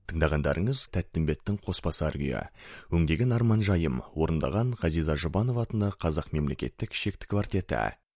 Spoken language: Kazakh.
Тыңдағандарыңыз Тәттімбеттің Қосбасар күйі. Өңдеген Арман Жайым, орындаған Ғазиза Жұбанова атындағы Қазақ мемлекеттік шекті квартеті.